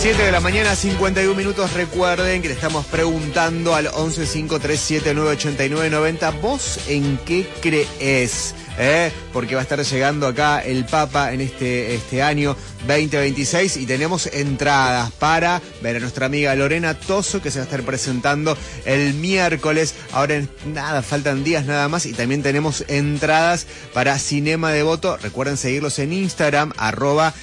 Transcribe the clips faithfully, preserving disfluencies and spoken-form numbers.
siete de la mañana, cincuenta y un minutos. Recuerden que le estamos preguntando al once cinco tres siete nueve ocho nueve nueve cero. ¿Vos en qué crees? ¿Eh? Porque va a estar llegando acá el Papa en este, este año veinte veintiséis y tenemos entradas para ver a nuestra amiga Lorena Toso, que se va a estar presentando el miércoles. Ahora en nada, faltan días nada más, y también tenemos entradas para Cinema Devoto. Recuerden seguirlos en Instagram, arroba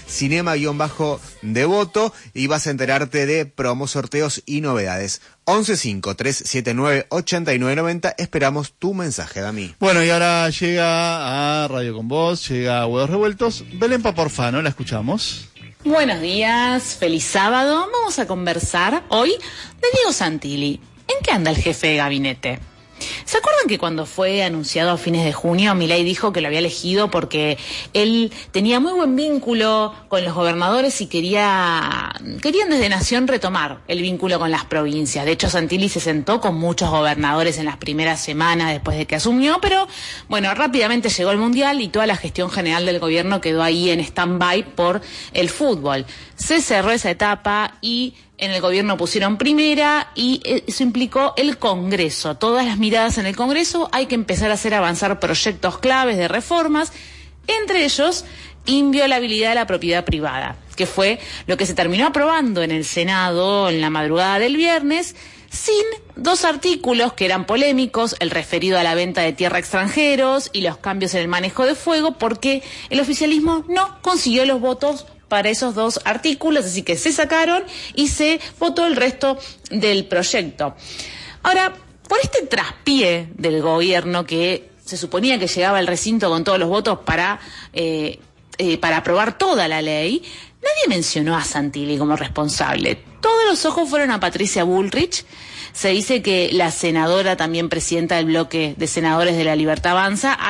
cinema-devoto, y vas a enterarte de promos, sorteos y novedades. once cinco tres siete nueve ocho nueve nueve cero. Esperamos tu mensaje, Dami. Bueno, y ahora llega a Radio Con Vos, llega a Huevos Revueltos. Belén Paporfano, ¿la escuchamos? Buenos días, feliz sábado. Vamos a conversar hoy de Diego Santilli. ¿En qué anda el jefe de gabinete? ¿Se acuerdan que cuando fue anunciado a fines de junio, Milei dijo que lo había elegido porque él tenía muy buen vínculo con los gobernadores y quería querían desde Nación retomar el vínculo con las provincias? De hecho, Santilli se sentó con muchos gobernadores en las primeras semanas después de que asumió, pero bueno, rápidamente llegó el Mundial y toda la gestión general del gobierno quedó ahí en stand-by por el fútbol. Se cerró esa etapa y en el gobierno pusieron primera, y eso implicó el Congreso. Todas las miradas en el Congreso, hay que empezar a hacer avanzar proyectos claves de reformas, entre ellos inviolabilidad de la propiedad privada, que fue lo que se terminó aprobando en el Senado en la madrugada del viernes, sin dos artículos que eran polémicos, el referido a la venta de tierra a extranjeros y los cambios en el manejo de fuego, porque el oficialismo no consiguió los votos para esos dos artículos, así que se sacaron y se votó el resto del proyecto. Ahora, por este traspié del gobierno, que se suponía que llegaba al recinto con todos los votos para, eh, eh, para aprobar toda la ley, nadie mencionó a Santilli como responsable. Todos los ojos fueron a Patricia Bullrich. Se dice que la senadora, también presidenta del bloque de senadores de La Libertad Avanza,